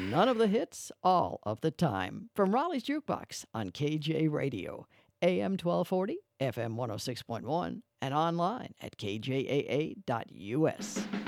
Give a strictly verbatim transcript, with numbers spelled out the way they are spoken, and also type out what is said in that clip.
None of the hits, all of the time. From Raleigh's Jukebox on K J Radio, A M twelve forty, F M one oh six point one, and online at K J A A dot U S.